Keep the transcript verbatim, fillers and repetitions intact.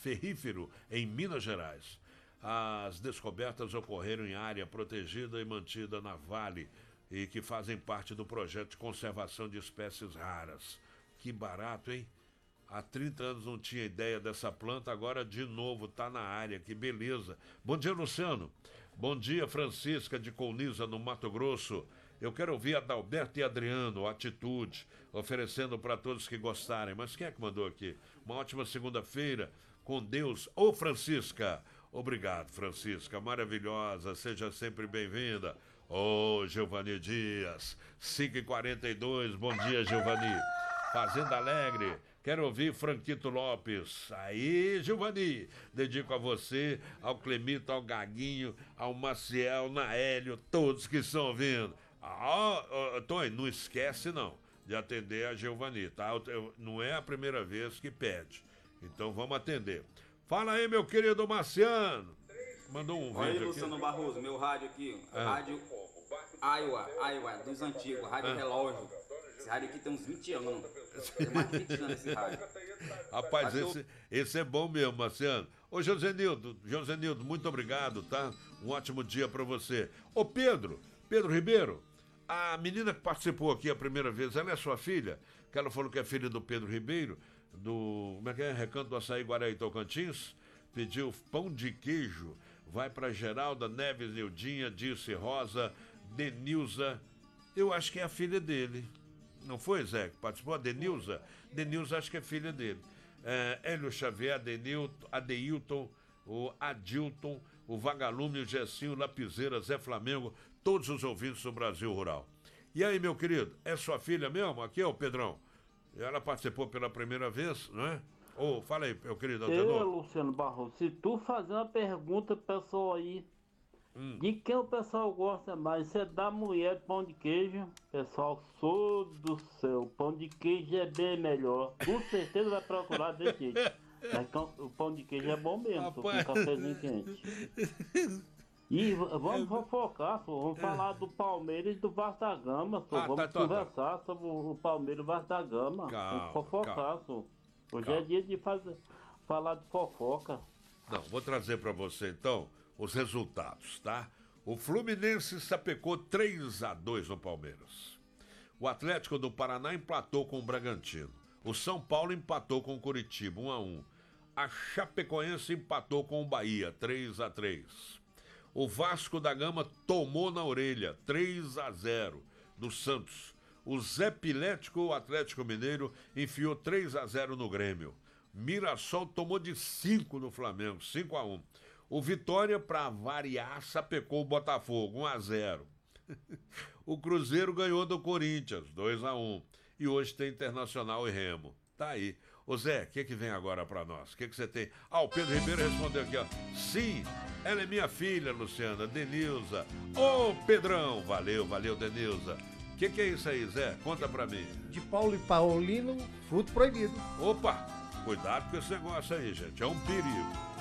ferrífero em Minas Gerais. As descobertas ocorreram em área protegida e mantida na Vale e que fazem parte do projeto de conservação de espécies raras. Que barato, hein? Há trinta anos não tinha ideia dessa planta, agora de novo está na área, que beleza. Bom dia, Luciano. Bom dia, Francisca de Colniza, no Mato Grosso. Eu quero ouvir Adalberto e Adriano, Atitude, oferecendo para todos que gostarem. Mas quem é que mandou aqui? Uma ótima segunda-feira, com Deus. Ô, Francisca, obrigado, Francisca, maravilhosa, seja sempre bem-vinda. Ô, Giovani Dias, cinco e quarenta e dois, bom dia, Giovani. Fazenda Alegre, quero ouvir Franquito Lopes. Aí, Giovani, dedico a você, ao Clemito, ao Gaguinho, ao Maciel, Naélio, todos que estão ouvindo. Ah, oh, Tony, não esquece não de atender a Giovani, tá? Eu, não é a primeira vez que pede, então vamos atender. Fala aí, meu querido Marciano. Mandou um Olha vídeo aí, Luciano aqui. Barroso, meu rádio aqui, Ah. rádio Iowa, Iowa, dos antigos, rádio Ah. relógio. Esse rádio aqui tem uns vinte anos. Tem mais de vinte anos esse rádio. Rapaz, esse, esse é bom mesmo, Marciano. Ô, Josenildo, Josenildo, muito obrigado, tá? Um ótimo dia pra você. Ô, Pedro, Pedro Ribeiro, a menina que participou aqui a primeira vez, ela é sua filha? Que ela falou que é filha do Pedro Ribeiro, do, como é que é? Recanto do Açaí, Guaraí, Tocantins. Pediu pão de queijo. Vai pra Geralda, Neves, Nildinha, Dirce Rosa, Denilza. Eu acho que é a filha dele. Não foi, Zé, que participou? A Denilza? Denilza acho que é filha dele. É, Hélio Xavier, Adenilton, Adeilton, o Adilton, o Vagalume, o Gessinho, Lapiseira, Zé Flamengo, todos os ouvintes do Brasil Rural. E aí, meu querido, é sua filha mesmo? Aqui é o Pedrão. Ela participou pela primeira vez, não é? Ô, oh, fala aí, meu querido Antenor. Eu, Luciano Barroso, se tu fazer uma pergunta pro pessoal aí, hum. de quem o pessoal gosta mais, se é da mulher de pão de queijo, pessoal, sou do céu, pão de queijo é bem melhor. Com certeza vai procurar desse jeito. Mas o pão de queijo é bom mesmo, tô com um cafezinho quente. E vamos fofocar, só. Vamos é. falar do Palmeiras e do Vasco da Gama, só. Ah, vamos tá, conversar tá. sobre o Palmeiras e o Vasco da Gama. Calma, vamos fofocar, só. Hoje calma. é dia de fazer, falar de fofoca. Não, vou trazer para você então os resultados, tá? O Fluminense sapecou três a dois no Palmeiras. O Atlético do Paraná empatou com o Bragantino. O São Paulo empatou com o Curitiba, um a um. A Chapecoense empatou com o Bahia, três a três. O Vasco da Gama tomou na orelha, três a zero, do Santos. O Zé Pilético, o Atlético Mineiro, enfiou três a zero no Grêmio. Mirassol tomou de cinco no Flamengo, cinco a um. O Vitória, para variar, sapecou o Botafogo, um a zero. O Cruzeiro ganhou do Corinthians, dois a um. E hoje tem Internacional e Remo. Tá aí. Ô Zé, o que que vem agora pra nós? O que que você tem? Ah, o Pedro Ribeiro respondeu aqui, ó. Sim, ela é minha filha, Luciana, Denilza. Ô, Pedrão, valeu, valeu, Denilza. O que que é isso aí, Zé? Conta pra mim. De Paulo e Paulino, fruto proibido. Opa, cuidado com esse negócio aí, gente, é um perigo.